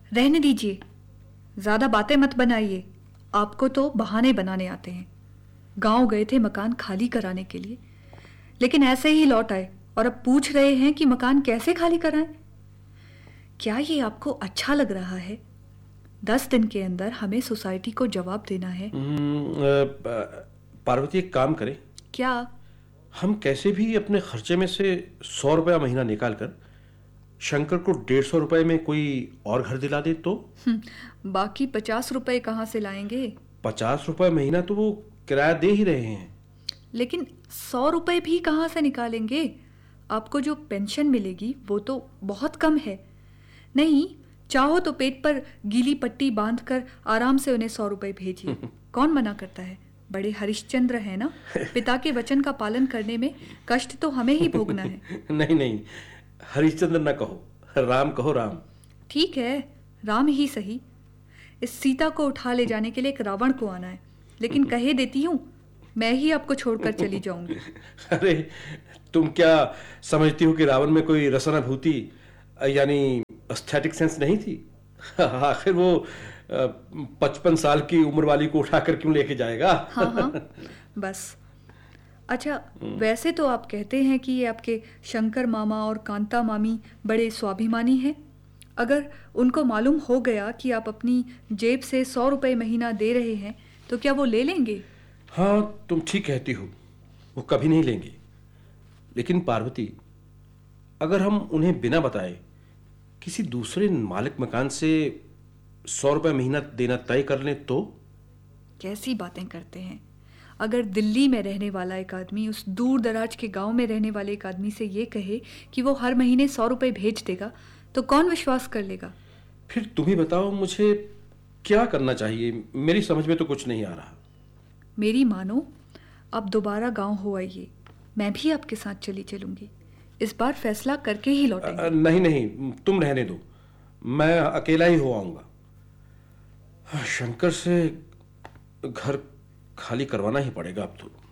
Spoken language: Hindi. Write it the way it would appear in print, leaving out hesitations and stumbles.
रहने दीजिए, ज्यादा बातें मत बनाइए। आपको तो बहाने बनाने आते हैं। गांव गए थे मकान खाली कराने के लिए, लेकिन ऐसे ही लौट आए और अब पूछ रहे हैं कि मकान कैसे खाली कराएं। क्या ये आपको अच्छा लग रहा है? 10 दिन के अंदर हमें सोसाइटी को जवाब देना है। पार्वती, एक काम करें। क्या? हम कैसे भी अपने खर्चे में से 100 रुपया महीना निकाल कर शंकर को 150 रुपए में कोई और घर दिला दे तो? बाकी 50 रुपए कहाँ से लाएंगे? 50 रुपए महीना तो वो किराया दे ही रहे हैं। लेकिन 100 रुपए भी कहाँ से निकालेंगे? आपको जो पेंशन मिलेगी वो तो बहुत कम है। नहीं, चाहो तो पेट पर गीली पट्टी बांधकर आराम से उन्हें 100 रुपए भेजिए। कौन मना करता है? बड़े हरिश्चंद्र है ना, पिता के वचन का पालन करने में कष्ट तो हमें ही भोगना है। नहीं नहीं, हरिश्चंद्र ना कहो, राम कहो, राम। ठीक है, राम ही सही। इस सीता को उठा ले जाने के लिए एक रावण को आना है, लेकिन कहे देती हूँ मैं ही आपको छोड़कर चली जाऊंगी। अरे, तुम क्या समझती हो कि रावण में कोई रसनाभूति यानी एस्थेटिक सेंस नहीं थी? आखिर वो 55 साल की उम्र वाली को उठाकर क्यों लेके जाएगा? हाँ हाँ, बस। अच्छा, वैसे तो आप कहते हैं कि ये आपके शंकर मामा और कांता मामी बड़े स्वाभिमानी हैं। अगर उनको मालूम हो गया कि आप अपनी जेब से 100 रुपए महीना दे रहे हैं तो क्या वो ले लेंगे? हाँ, तुम ठीक कहती हो, वो कभी नहीं लेंगे। लेकिन पार्वती, अगर हम उन्हें बिना बताए किसी दूसरे मालिक मकान से 100 रुपए महीना देना तय कर लें तो? कैसी बातें करते हैं? अगर दिल्ली में रहने वाला एक आदमी उस दूर दराज के गांव में रहने वाले एक आदमी से ये कहे कि वो हर महीने 100 रुपए भेज देगा तो कौन विश्वास कर लेगा? फिर तुम ही बताओ, मुझे क्या करना चाहिए? मेरी समझ में तो कुछ नहीं आ रहा। मेरी मानो, आप दोबारा गांव हो आइए, मैं भी आपके साथ चली चलूंगी। इस बार फैसला करके ही लौटेंगे। नहीं नहीं, तुम रहने दो, मैं अकेला ही हो आऊंगा। शंकर से घर खाली करवाना ही पड़ेगा अब तो।